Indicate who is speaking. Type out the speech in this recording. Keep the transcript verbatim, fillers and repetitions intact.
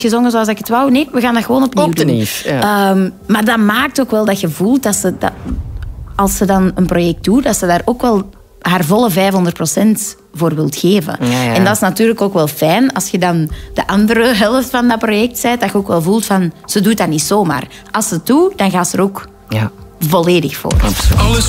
Speaker 1: gezongen zoals ik het wou. Nee, we gaan dat gewoon opnieuw,
Speaker 2: opnieuw
Speaker 1: doen.
Speaker 2: Ja.
Speaker 1: Um, maar dat maakt ook wel dat je voelt dat ze... Dat, als ze dan een project doet, dat ze daar ook wel haar volle vijfhonderd procent voor wilt geven.
Speaker 2: Ja, ja.
Speaker 1: En dat is natuurlijk ook wel fijn als je dan de andere helft van dat project bent, dat je ook wel voelt van, ze doet dat niet zomaar. Als ze het doet, dan gaat ze er ook
Speaker 2: Ja.
Speaker 1: volledig voor.
Speaker 2: Absoluut.
Speaker 3: Alles